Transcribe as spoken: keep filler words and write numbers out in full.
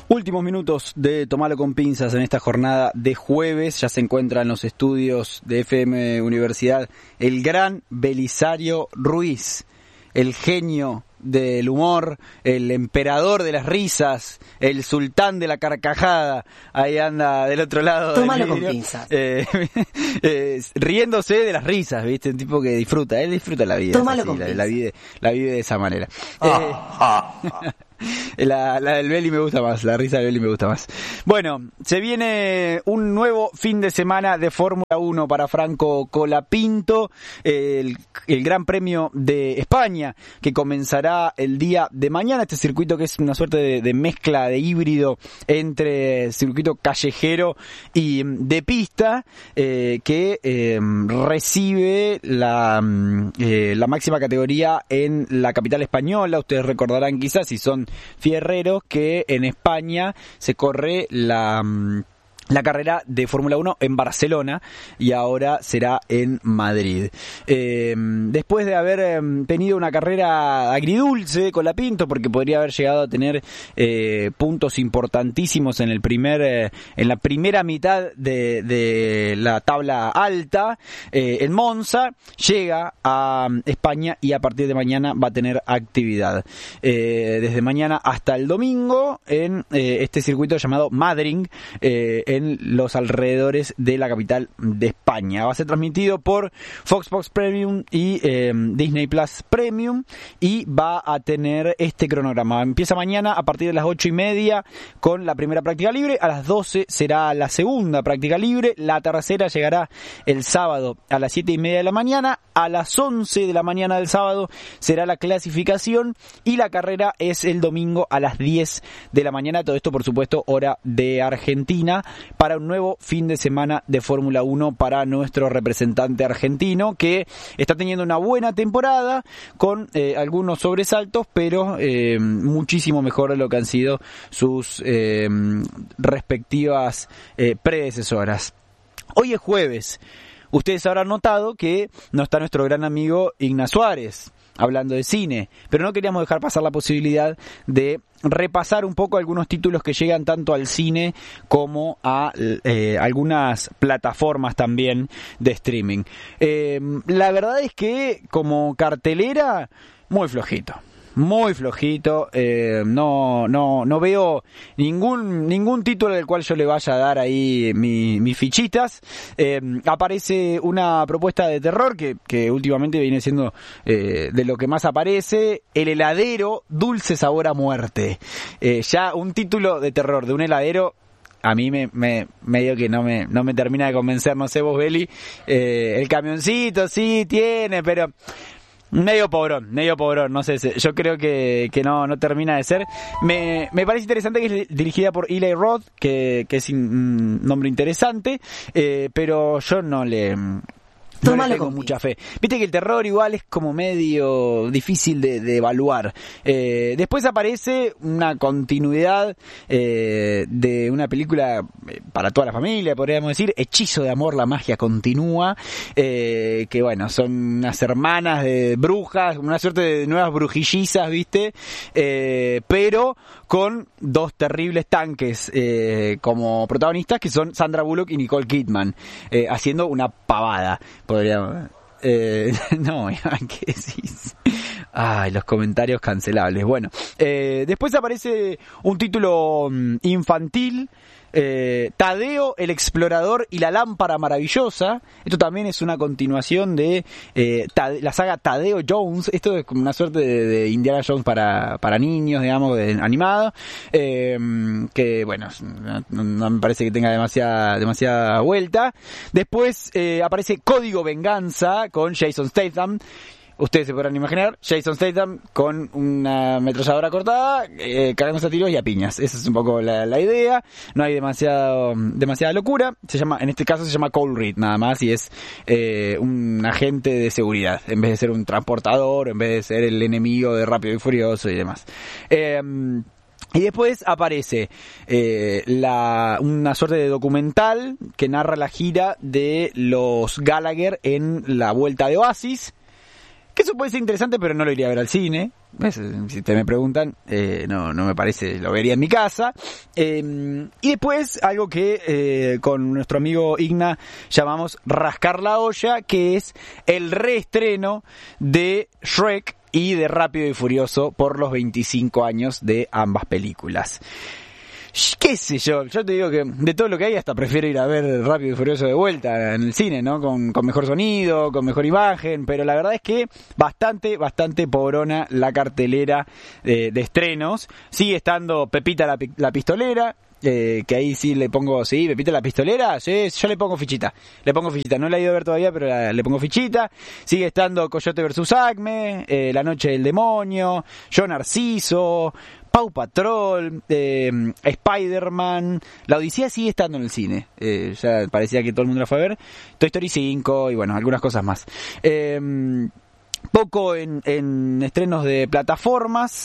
Últimos minutos de Tomalo con Pinzas en esta jornada de jueves. Ya se encuentra en los estudios de F M Universidad el gran Belisario Ruiz, el genio del humor, el emperador de las risas, el sultán de la carcajada. Ahí anda del otro lado. Tómalo con pinzas. Eh, eh, riéndose de las risas, ¿viste? Un tipo que disfruta, él disfruta la vida. Tómalo así, con la, pinzas. la vive, la vive de esa manera. Ah, Eh, ah, ah. La, la del Beli me gusta más, la risa del Beli me gusta más. Bueno, se viene un nuevo fin de semana de Fórmula uno para Franco Colapinto, el, el Gran Premio de España, que comenzará el día de mañana. Este circuito que es una suerte de, de mezcla, de híbrido entre circuito callejero y de pista, eh, que eh, recibe la, eh, la máxima categoría en la capital española. Ustedes recordarán quizás, si son fierreros, que en España se corre la... la carrera de Fórmula uno en Barcelona y ahora será en Madrid. Eh, después de haber eh, tenido una carrera agridulce con Colapinto, porque podría haber llegado a tener eh, puntos importantísimos en el primer eh, en la primera mitad de, de la tabla alta, eh, el Monza llega a España y a partir de mañana va a tener actividad. Eh, desde mañana hasta el domingo en eh, este circuito llamado Madrid, eh, en en los alrededores de la capital de España. Va a ser transmitido por Fox Sports Premium y eh, Disney Plus Premium y va a tener este cronograma. Empieza mañana a partir de las ocho y media con la primera práctica libre. A las doce será la segunda práctica libre. La tercera llegará el sábado a las siete y media de la mañana. A las once de la mañana del sábado será la clasificación y la carrera es el domingo a las diez de la mañana. Todo esto, por supuesto, hora de Argentina, para un nuevo fin de semana de Fórmula uno para nuestro representante argentino, que está teniendo una buena temporada con eh, algunos sobresaltos, pero eh, muchísimo mejor de lo que han sido sus eh, respectivas eh, predecesoras. Hoy es jueves. Ustedes habrán notado que no está nuestro gran amigo Ignacio Suárez hablando de cine, pero no queríamos dejar pasar la posibilidad de repasar un poco algunos títulos que llegan tanto al cine como a eh, algunas plataformas también de streaming. Eh, la verdad es que como cartelera, muy flojito. Muy flojito, eh, no no no veo ningún ningún título del cual yo le vaya a dar ahí mi, mis fichitas. Eh, aparece una propuesta de terror que, que últimamente viene siendo eh, de lo que más aparece, El heladero, dulce sabor a muerte. Eh, ya un título de terror de un heladero, a mí me, me medio que no me no me termina de convencer, no sé vos, Beli. Eh, el camioncito sí tiene, pero medio pobrón, medio pobrón, no sé, yo creo que, que no, no termina de ser. Me, me parece interesante que es dirigida por Eli Roth, que, que es un nombre interesante, eh, pero yo no le... No le tengo mucha fe. Viste que el terror igual es como medio difícil de, de evaluar. Eh, después aparece una continuidad eh, de una película para toda la familia, podríamos decir, Hechizo de amor, la magia continúa, eh, que bueno, son unas hermanas de brujas, una suerte de nuevas brujillizas, ¿viste? Eh, pero con dos terribles tanques eh, como protagonistas, que son Sandra Bullock y Nicole Kidman, eh, haciendo una pavada. Podríamos... Eh, no, ¿qué decís? Ay, los comentarios cancelables. Bueno, eh, después aparece un título um, infantil, eh, Tadeo, el explorador y la lámpara maravillosa. Esto también es una continuación de eh, Tade- la saga Tadeo Jones. Esto es como una suerte de, de Indiana Jones para, para niños, digamos, de, animado, eh, que bueno, no, no me parece que tenga demasiada, demasiada vuelta. Después eh, aparece Código Venganza con Jason Statham. Ustedes se podrán imaginar, Jason Statham con una ametralladora cortada, eh, cagándose a tiros y a piñas. Esa es un poco la, la idea. No hay demasiado, demasiada locura. Se llama, en este caso se llama Cole Reed, nada más, y es eh, un agente de seguridad, en vez de ser un transportador, en vez de ser el enemigo de Rápido y Furioso y demás. Eh, Y después aparece eh, la, una suerte de documental que narra la gira de los Gallagher en la Vuelta de Oasis. Que eso puede ser interesante, pero no lo iría a ver al cine. Es, si te me preguntan, eh, no, no me parece, lo vería en mi casa. Eh, y después algo que eh, con nuestro amigo Igna llamamos rascar la olla, que es el reestreno de Shrek y de Rápido y Furioso por los veinticinco años de ambas películas. Qué sé yo, yo te digo que de todo lo que hay hasta prefiero ir a ver Rápido y Furioso de vuelta en el cine, ¿no? Con, con mejor sonido, con mejor imagen, pero la verdad es que bastante, bastante pobrona la cartelera de, de estrenos. Sigue estando Pepita la, la Pistolera, eh, que ahí sí le pongo, sí, Pepita la Pistolera, sí, yo le pongo fichita, le pongo fichita, no la he ido a ver todavía, pero la, le pongo fichita. Sigue estando Coyote versus Acme, eh, La Noche del Demonio, Yo Narciso, Paw Patrol, eh, Spider-Man, La Odisea sigue estando en el cine, eh, ya parecía que todo el mundo la fue a ver, Toy Story cinco y bueno, algunas cosas más. Eh, poco en, en estrenos de plataformas.